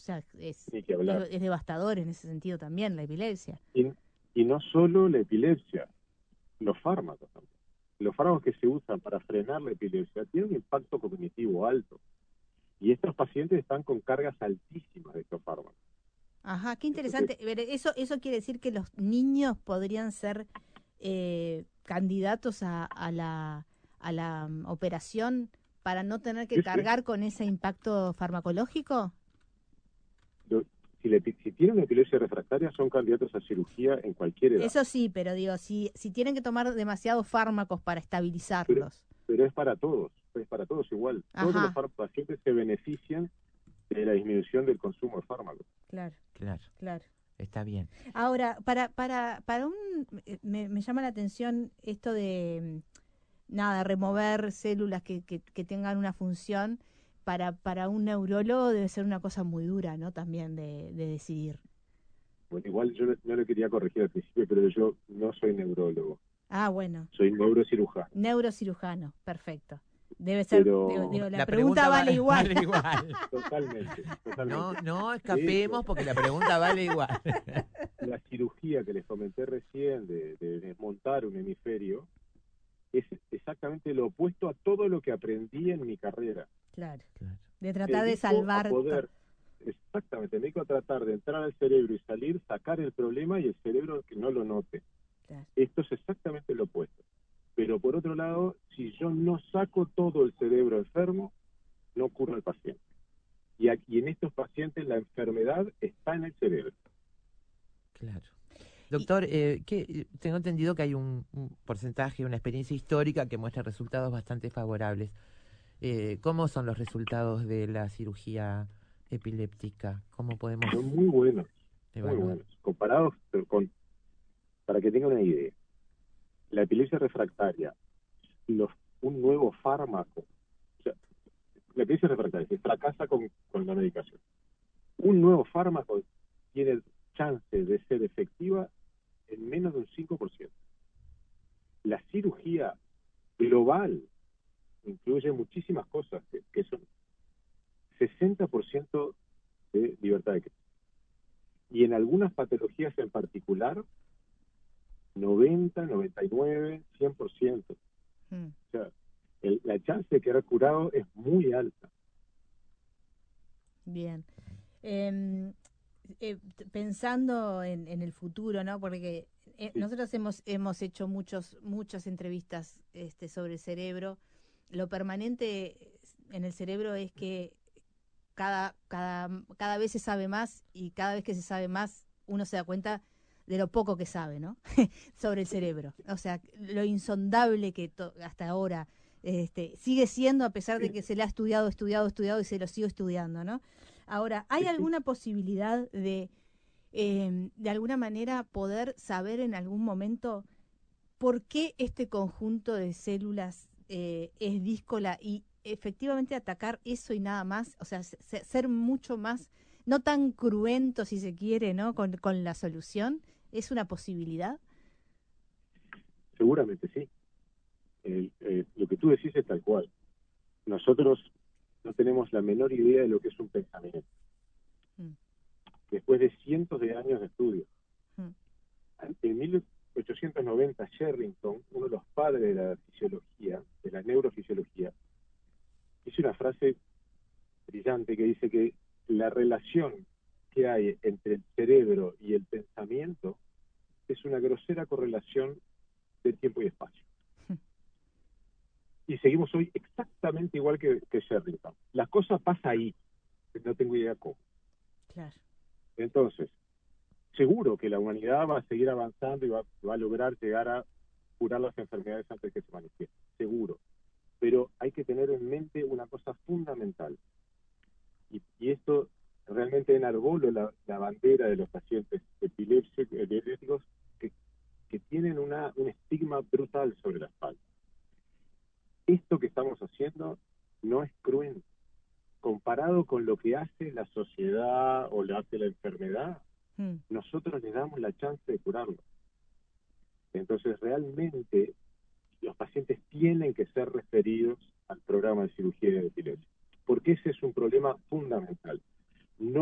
sea, Ni que hablar. es devastador en ese sentido también la epilepsia. Y no solo la epilepsia, los fármacos también. Los fármacos que se usan para frenar la epilepsia tienen un impacto cognitivo alto. Y estos pacientes están con cargas altísimas de estos fármacos. Ajá, qué Entonces, interesante. Pero eso quiere decir que los niños podrían ser candidatos a la operación para no tener que sí, sí. cargar con ese impacto farmacológico. Si tienen epilepsia refractaria, son candidatos a cirugía en cualquier edad. Eso sí, pero digo, si tienen que tomar demasiados fármacos para Pero, estabilizarlos. pero es para todos igual. Todos los Ajá, pacientes se benefician de la disminución del consumo de fármacos. claro, Claro, claro. está bien. Ahora, me llama la atención esto de, nada, remover células que tengan una función. Para un neurólogo debe ser una cosa muy dura, ¿no? También de decidir. Bueno, igual yo no lo quería corregir al principio, pero yo no soy neurólogo, Ah, bueno, soy neurocirujano. neurocirujano, perfecto. Debe ser, Pero digo, la La pregunta vale igual. vale igual. totalmente, No, totalmente. no De escapemos hecho, porque la pregunta vale igual. la cirugía que les comenté recién de desmontar un hemisferio es exactamente lo opuesto a todo lo que aprendí en mi carrera. Claro, Claro. de Me tratar de dedico a salvar. poder, exactamente, me dedico a tratar de entrar al cerebro y salir, sacar el problema y el cerebro que no lo note. Claro. Esto es exactamente lo opuesto. Pero por otro lado, si yo no saco todo el cerebro enfermo, no curo al paciente. Y aquí en estos pacientes la enfermedad está en el cerebro. Claro. Doctor, tengo entendido que hay un porcentaje, una experiencia histórica que muestra resultados bastante favorables. ¿Cómo son los resultados de la cirugía epiléptica? ¿Cómo podemos Son muy buenos, muy evaluar? buenos. Comparados con, para que tengan una idea, la epilepsia refractaria, los, un nuevo fármaco, o sea, la epilepsia refractaria se fracasa con la medicación. Un nuevo fármaco tiene chance de ser efectiva en menos de un 5%. La cirugía global incluye muchísimas cosas que son 60% de libertad de crédito. Y en algunas patologías en particular, 90, 99, 100%. Mm. O sea, la chance de quedar curado es muy alta. Bien. Em, Pensando en el futuro, ¿no? Porque Sí, nosotros hemos hecho muchas entrevistas sobre el cerebro. Lo permanente en el cerebro es que cada vez se sabe más y cada vez que se sabe más uno se da cuenta de lo poco que sabe, ¿no? Sobre el cerebro. O sea, lo insondable que hasta ahora sigue siendo a pesar de sí, que se le ha estudiado y se lo sigue estudiando, ¿no? Ahora, ¿hay sí, sí. alguna posibilidad de alguna manera poder saber en algún momento por qué este conjunto de células es díscola y efectivamente atacar eso y nada más? O sea, ser mucho más, no tan cruento si se quiere, ¿no? Con la solución, ¿es una posibilidad? Seguramente sí. Lo que tú decís es tal cual. Nosotros no tenemos la menor idea de lo que es un pensamiento. Mm, Después de cientos de años de estudio. mm, En 1890, Sherrington, uno de los padres de la fisiología, de la neurofisiología, hizo una frase brillante que dice que la relación que hay entre el cerebro y el pensamiento es una grosera correlación de tiempo y espacio. Y seguimos hoy exactamente igual que Sherrington. La cosa pasa ahí, no tengo idea cómo. claro. Entonces, seguro que la humanidad va a seguir avanzando y va a lograr llegar a curar las enfermedades antes que se manifiesten, seguro. Pero hay que tener en mente una cosa fundamental, y esto realmente enarbolo la bandera de los pacientes epilépticos que tienen un estigma brutal sobre la espalda. Esto que estamos haciendo no es cruento. Comparado con lo que hace la sociedad o lo hace la enfermedad, Mm. nosotros les damos la chance de curarlo. Entonces, realmente, los pacientes tienen que ser referidos al programa de cirugía de epilepsia, porque ese es un problema fundamental.